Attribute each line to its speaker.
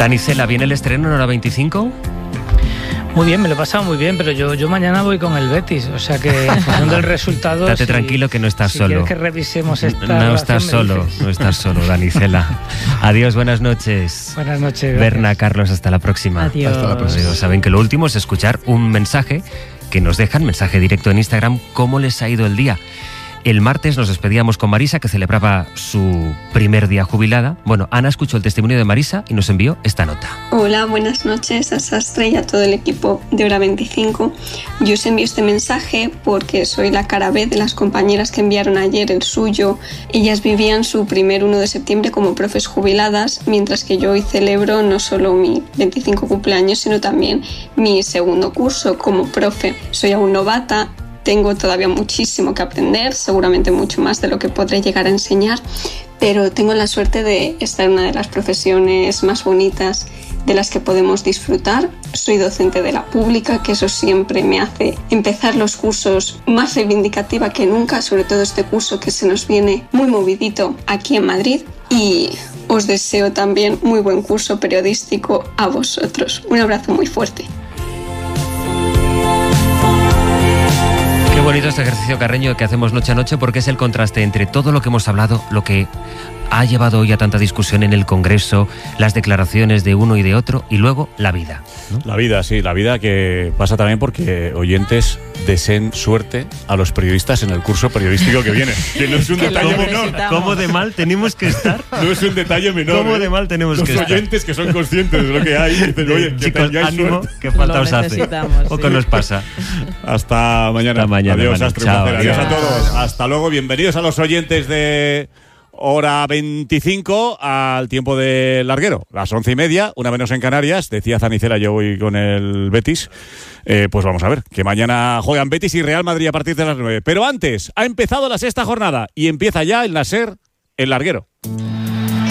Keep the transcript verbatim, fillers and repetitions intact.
Speaker 1: Dani Cela, ¿viene el estreno en hora veinticinco?
Speaker 2: Muy bien, me lo he pasado muy bien, pero yo, yo mañana voy con el Betis, o sea que en función del resultado...
Speaker 1: Date
Speaker 2: si,
Speaker 1: tranquilo que no estás
Speaker 2: si
Speaker 1: solo.
Speaker 2: Si quieres que revisemos esta...
Speaker 1: No estás solo, no estás solo, Dani Cela. Adiós, buenas noches.
Speaker 2: Buenas noches.
Speaker 1: Berna, Carlos, hasta la próxima.
Speaker 3: Adiós.
Speaker 1: Hasta la próxima. Saben que lo último es escuchar un mensaje que nos dejan, mensaje directo en Instagram, cómo les ha ido el día. El martes nos despedíamos con Marisa, que celebraba su primer día jubilada. Bueno, Ana escuchó el testimonio de Marisa y nos envió esta nota.
Speaker 4: Hola, buenas noches a Sastre y a todo el equipo de Hora veinticinco. Yo os envío este mensaje porque soy la cara B de las compañeras que enviaron ayer el suyo. Ellas vivían su primer uno de septiembre como profes jubiladas, mientras que yo hoy celebro no solo mi veinticinco cumpleaños, sino también mi segundo curso como profe. Soy aún novata. Tengo todavía muchísimo que aprender, seguramente mucho más de lo que podré llegar a enseñar, pero tengo la suerte de estar en una de las profesiones más bonitas de las que podemos disfrutar. Soy docente de la pública, que eso siempre me hace empezar los cursos más reivindicativa que nunca, sobre todo este curso que se nos viene muy movidito aquí en Madrid, y os deseo también muy buen curso periodístico a vosotros. Un abrazo muy fuerte.
Speaker 1: Qué bonito este ejercicio, Carreño, que hacemos noche a noche, porque es el contraste entre todo lo que hemos hablado, lo que ha llevado hoy a tanta discusión en el Congreso, las declaraciones de uno y de otro, y luego la vida, ¿no?
Speaker 5: La vida, sí, la vida que pasa también porque oyentes deseen suerte a los periodistas en el curso periodístico que viene. Que no es un detalle menor.
Speaker 1: ¿Cómo de mal tenemos que estar?
Speaker 5: No es un detalle menor.
Speaker 1: ¿Cómo
Speaker 5: ¿eh?
Speaker 1: de mal tenemos
Speaker 5: los
Speaker 1: que estar?
Speaker 5: Los oyentes que son conscientes de lo que hay dicen, oye, que
Speaker 1: chicos, ánimo,
Speaker 5: suerte.
Speaker 1: que falta os hace. Poco
Speaker 3: sí.
Speaker 1: nos pasa.
Speaker 5: Hasta mañana.
Speaker 1: Hasta mañana.
Speaker 5: Adiós,
Speaker 1: Manu.
Speaker 5: Astro,
Speaker 1: Chao,
Speaker 5: adiós a
Speaker 1: adiós.
Speaker 5: todos. Hasta luego. Bienvenidos a los oyentes de Hora veinticinco al tiempo del larguero. Las once y media, una menos en Canarias. Decía Dani Cela, yo voy con el Betis. Eh, pues vamos a ver, que mañana juegan Betis y Real Madrid a partir de las nueve. Pero antes, ha empezado la sexta jornada y empieza ya el Nasser, el larguero.